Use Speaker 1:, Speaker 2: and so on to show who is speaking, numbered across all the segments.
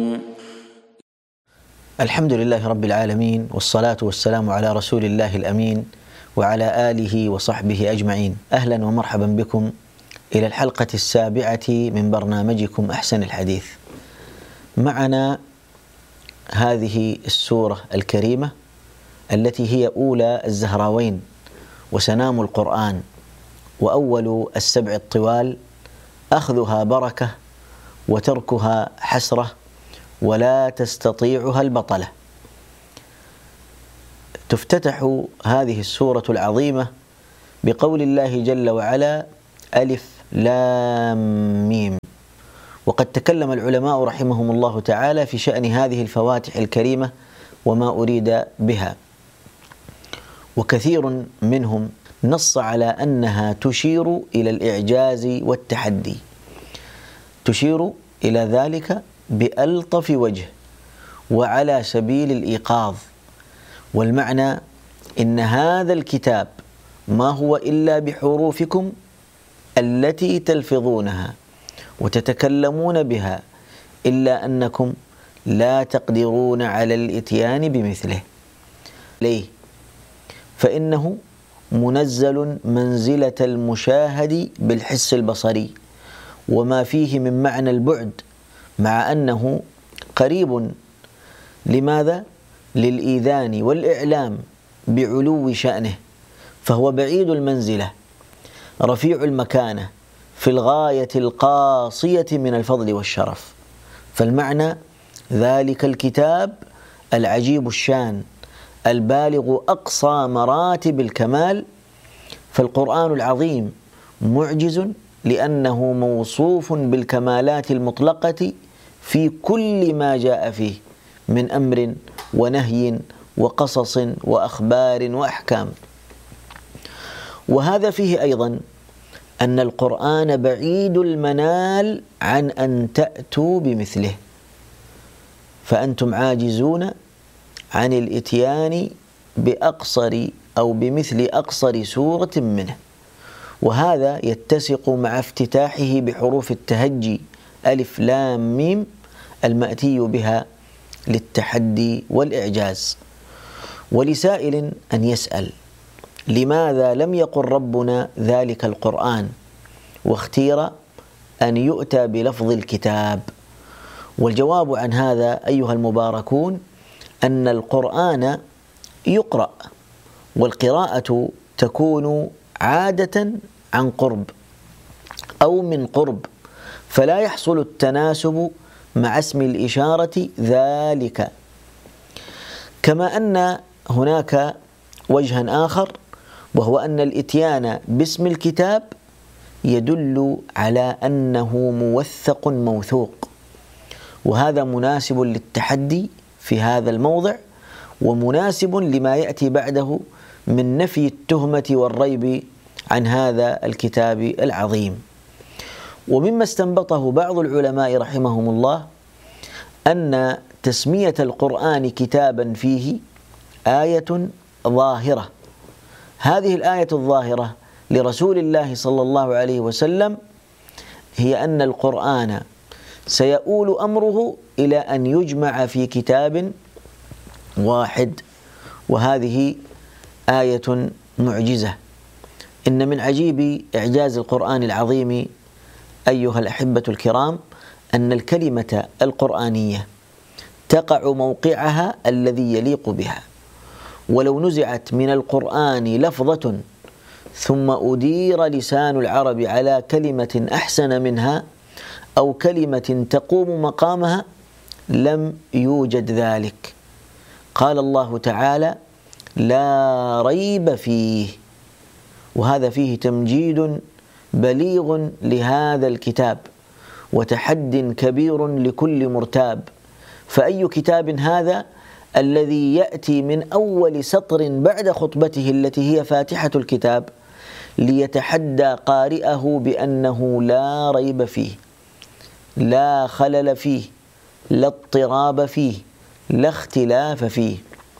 Speaker 1: الحمد لله رب العالمين، والصلاة والسلام على رسول الله الأمين وعلى آله وصحبه أجمعين. أهلا ومرحبا بكم إلى الحلقة السابعة من برنامجكم أحسن الحديث. معنا هذه السورة الكريمة التي هي أولى الزهراوين وسنام القرآن وأول السبع الطوال، أخذها بركة وتركها حسرة ولا تستطيعها البطلة. تفتتح هذه السورة العظيمة بقول الله جل وعلا: ألف لام ميم. وقد تكلم العلماء رحمهم الله تعالى في شأن هذه الفواتح الكريمة وما أريد بها، وكثير منهم نص على أنها تشير إلى الإعجاز والتحدي، تشير إلى ذلك بألطف وجه وعلى سبيل الإيقاظ. والمعنى إن هذا الكتاب ما هو إلا بحروفكم التي تلفظونها وتتكلمون بها، إلا أنكم لا تقدرون على الإتيان بمثله. ليه؟ فإنه منزل منزلة المشاهد بالحس البصري وما فيه من معنى البعد، مع أنه قريب. لماذا؟ للإيذان والإعلام بعلو شأنه، فهو بعيد المنزلة رفيع المكانة في الغاية القاصية من الفضل والشرف. فالمعنى ذلك الكتاب العجيب الشان البالغ أقصى مراتب الكمال. فالقرآن العظيم معجز لأنه موصوف بالكمالات المطلقة في كل ما جاء فيه من أمر ونهي وقصص وأخبار وأحكام. وهذا فيه أيضا أن القرآن بعيد المنال عن أن تأتوا بمثله، فأنتم عاجزون عن الإتيان بأقصر أو بمثل أقصر سورة منه. وهذا يتسق مع افتتاحه بحروف التهجي ألف لام ميم المأتي بها للتحدي والإعجاز. ولسائل أن يسأل: لماذا لم يقل ربنا ذلك القرآن واختير أن يؤتى بلفظ الكتاب؟ والجواب عن هذا أيها المباركون أن القرآن يقرأ، والقراءة تكون عادة عن قرب أو من قرب، فلا يحصل التناسب مع اسم الإشارة ذلك. كما أن هناك وجها آخر، وهو أن الإتيان باسم الكتاب يدل على أنه موثق موثوق، وهذا مناسب للتحدي في هذا الموضع، ومناسب لما يأتي بعده من نفي التهمة والريب عن هذا الكتاب العظيم. ومما استنبطه بعض العلماء رحمهم الله أن تسمية القرآن كتابا فيه آية ظاهرة. هذه الآية الظاهرة لرسول الله صلى الله عليه وسلم هي أن القرآن سيؤول أمره إلى أن يجمع في كتاب واحد، وهذه آية معجزة. إن من عجيب إعجاز القرآن العظيم أيها الأحبة الكرام أن الكلمة القرآنية تقع موقعها الذي يليق بها، ولو نزعت من القرآن لفظة ثم أدير لسان العرب على كلمة أحسن منها أو كلمة تقوم مقامها لم يوجد ذلك. قال الله تعالى: لا ريب فيه، وهذا فيه تمجيد بليغ لهذا الكتاب وتحد كبير لكل مرتاب. فأي كتاب هذا الذي يأتي من أول سطر بعد خطبته التي هي فاتحة الكتاب ليتحدى قارئه بأنه لا ريب فيه، لا خلل فيه، لا اضطراب فيه، لا اختلاف فيه.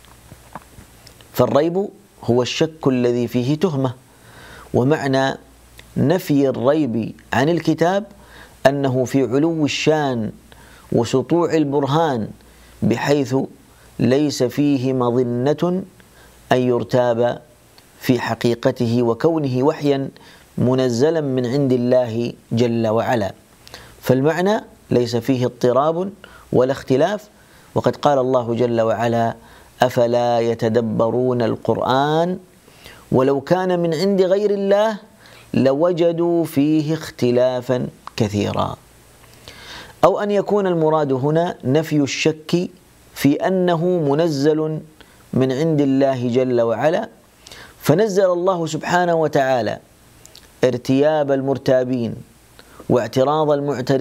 Speaker 1: فالريب هو الشك الذي فيه تهمة، ومعنى نفي الريب عن الكتاب أنه في علو الشان وسطوع البرهان بحيث ليس فيه مظنة أن يرتاب في حقيقته وكونه وحيا منزلا من عند الله جل وعلا. فالمعنى ليس فيه اضطراب ولا اختلاف. وقد قال الله جل وعلا: أفلا يتدبرون القرآن ولو كان من عند غير الله لوجدوا فيه اختلافا كثيرا. أو أن يكون المراد هنا نفي الشك في أنه منزل من عند الله جل وعلا، فنزل الله سبحانه وتعالى ارتياب المرتابين واعتراض المعترضين